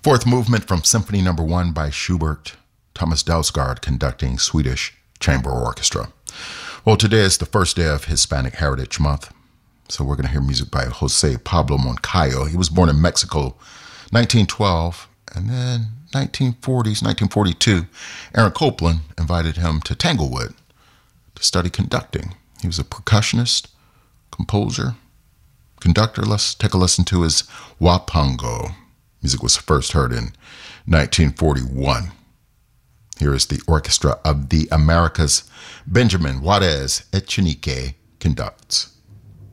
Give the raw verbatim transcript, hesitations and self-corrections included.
Fourth movement from Symphony Number One by Schubert, Thomas Dausgaard conducting Swedish Chamber Orchestra. Well, today is the first day of Hispanic Heritage Month, so we're going to hear music by Jose Pablo Moncayo. He was born in Mexico, nineteen twelve, and then nineteen forties, nineteen forty-two, Aaron Copland invited him to Tanglewood to study conducting. He was a percussionist, composer, conductor. Let's take a listen to his Huapango. Music was first heard in nineteen forty-one. Here is the Orchestra of the Americas. Benjamin Juarez Echenique conducts.